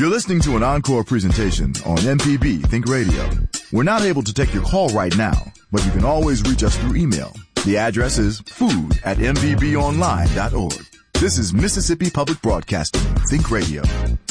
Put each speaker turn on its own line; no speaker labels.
You're listening to an encore presentation on MPB Think Radio. We're not able to take your call right now, but you can always reach us through email. The address is food@mpbonline.org. This is Mississippi Public Broadcasting, Think Radio.